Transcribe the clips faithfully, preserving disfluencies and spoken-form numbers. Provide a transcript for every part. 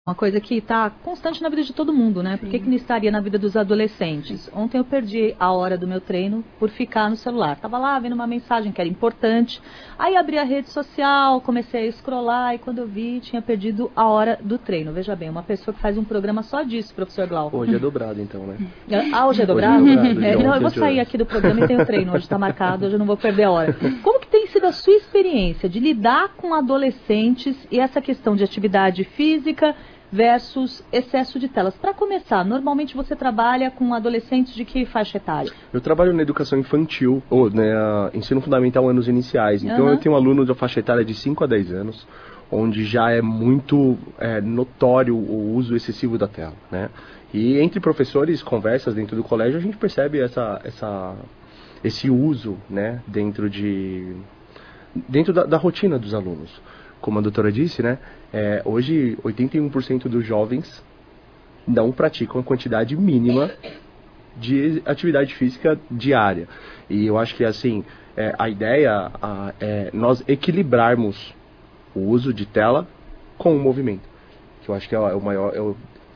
Uma coisa que está constante na vida de todo mundo, né? Por que que não estaria na vida dos adolescentes? Ontem eu perdi a hora do meu treino por ficar no celular. Estava lá vendo uma mensagem que era importante. Aí abri a rede social, comecei a scrollar e quando eu vi, tinha perdido a hora do treino. Veja bem, uma pessoa que faz um programa só disso, professor Glauco. Hoje é dobrado, então, né? Ah, hoje é dobrado? Hoje é dobrado, é, não, eu vou sair aqui do programa e tenho treino. Hoje está marcado, hoje eu não vou perder a hora. Como que tem sido a sua experiência de lidar com adolescentes e essa questão de atividade física versus excesso de telas? Para começar, normalmente você trabalha com adolescentes de que faixa etária? Eu trabalho na educação infantil, ou né, ensino fundamental anos iniciais. Então uhum. eu tenho um aluno da faixa etária de cinco a dez anos, onde já é muito é, notório o uso excessivo da tela, né? E entre professores, conversas dentro do colégio, a gente percebe essa, essa, esse uso, né, dentro, de, dentro da, da rotina dos alunos. Como a doutora disse, né, é, hoje oitenta e um por cento dos jovens não praticam a quantidade mínima de atividade física diária. E eu acho que assim, é, a ideia a, é nós equilibrarmos o uso de tela com o movimento. Que eu acho que é o maior, é o,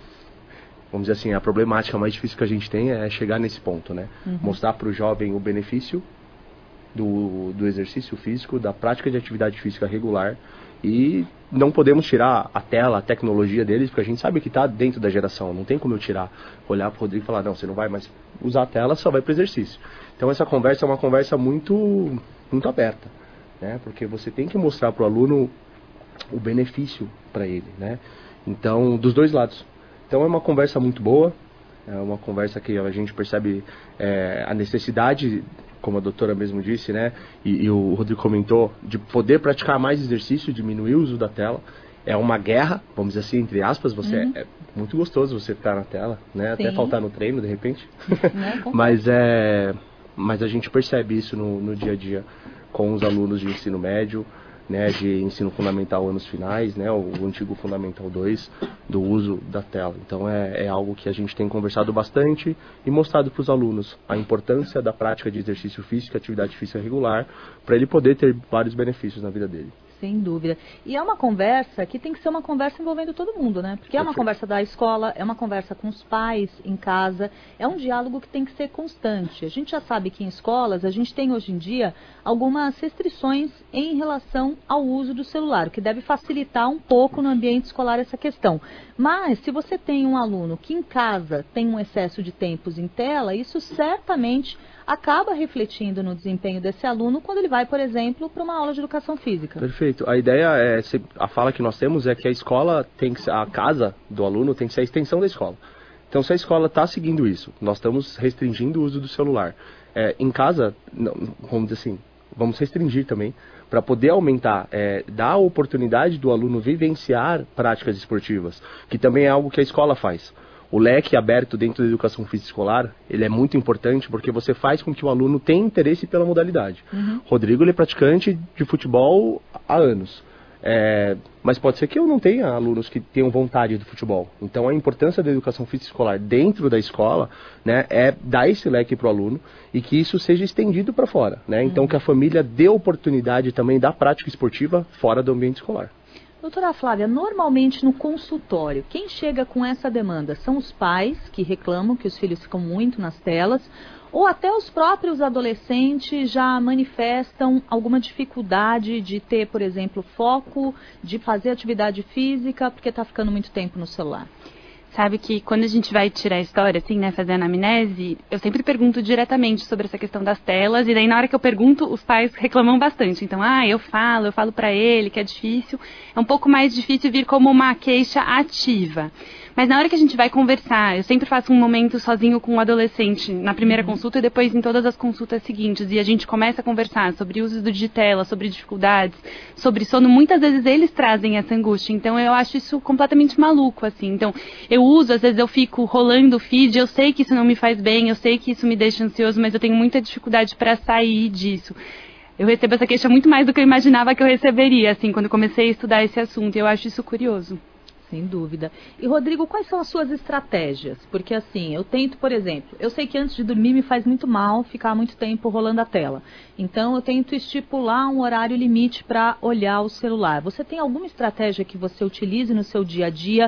vamos dizer assim, a problemática mais difícil que a gente tem é chegar nesse ponto, né? Uhum. Mostrar para o jovem o benefício do, do exercício físico, da prática de atividade física regular. E não podemos tirar a tela, a tecnologia deles, porque a gente sabe que está dentro da geração. Não tem como eu tirar, olhar para o Rodrigo e falar, não, você não vai mais usar a tela, só vai para o exercício. Então essa conversa é uma conversa muito, muito aberta, né? Porque você tem que mostrar para o aluno o benefício para ele, né? Então, dos dois lados. Então é uma conversa muito boa, é uma conversa que a gente percebe é, a necessidade, como a doutora mesmo disse, né, e, e o Rodrigo comentou, de poder praticar mais exercício, diminuir o uso da tela. É uma guerra, vamos dizer assim, entre aspas, você uhum. é, é muito gostoso você ficar na tela, né, Sim. até faltar no treino, de repente. Não, mas, é, mas a gente percebe isso no, no dia a dia com os alunos de ensino médio, né, de ensino fundamental anos finais, né, o, o antigo Fundamental dois, do uso da tela. Então é, é algo que a gente tem conversado bastante e mostrado para os alunos a importância da prática de exercício físico, atividade física regular, para ele poder ter vários benefícios na vida dele. Sem dúvida. E é uma conversa que tem que ser uma conversa envolvendo todo mundo, né? Porque é uma conversa da escola, é uma conversa com os pais em casa, é um diálogo que tem que ser constante. A gente já sabe que em escolas a gente tem hoje em dia algumas restrições em relação ao uso do celular, o que deve facilitar um pouco no ambiente escolar essa questão. Mas se você tem um aluno que em casa tem um excesso de tempos em tela, isso certamente acaba refletindo no desempenho desse aluno quando ele vai, por exemplo, para uma aula de educação física. Perfeito. A ideia é, a fala que nós temos é que a escola tem que ser, a casa do aluno tem que ser a extensão da escola. Então, se a escola está seguindo isso, nós estamos restringindo o uso do celular. É, em casa, não, vamos dizer assim, vamos restringir também, para poder aumentar, é, dar a oportunidade do aluno vivenciar práticas esportivas, que também é algo que a escola faz. O leque aberto dentro da educação física escolar, ele é muito importante porque você faz com que o aluno tenha interesse pela modalidade. Uhum. Rodrigo, ele é praticante de futebol há anos. É, mas pode ser que eu não tenha alunos que tenham vontade do futebol. Então a importância da educação física escolar dentro da escola, né, é dar esse leque para o aluno e que isso seja estendido para fora, né? Então uhum. que a família dê oportunidade também da prática esportiva fora do ambiente escolar. Doutora Flávia, normalmente no consultório, quem chega com essa demanda são os pais que reclamam que os filhos ficam muito nas telas, ou até os próprios adolescentes já manifestam alguma dificuldade de ter, por exemplo, foco, de fazer atividade física, porque está ficando muito tempo no celular? Sabe que quando a gente vai tirar a história, assim, né, fazer a anamnese, eu sempre pergunto diretamente sobre essa questão das telas, e daí na hora que eu pergunto, os pais reclamam bastante. Então, ah, eu falo, eu falo pra ele que é difícil. É um pouco mais difícil vir como uma queixa ativa. Mas na hora que a gente vai conversar, eu sempre faço um momento sozinho com um adolescente na primeira uhum. consulta e depois em todas as consultas seguintes. E a gente começa a conversar sobre usos do digitela, sobre dificuldades, sobre sono. Muitas vezes eles trazem essa angústia. Então eu acho isso completamente maluco, assim. Então eu uso, às vezes eu fico rolando o feed, eu sei que isso não me faz bem, eu sei que isso me deixa ansioso, mas eu tenho muita dificuldade para sair disso. Eu recebo essa queixa muito mais do que eu imaginava que eu receberia, assim, quando comecei a estudar esse assunto. E eu acho isso curioso. Sem dúvida. E, Rodrigo, quais são as suas estratégias? Porque, assim, eu tento, por exemplo, eu sei que antes de dormir me faz muito mal ficar muito tempo rolando a tela. Então, eu tento estipular um horário limite para olhar o celular. Você tem alguma estratégia que você utilize no seu dia a dia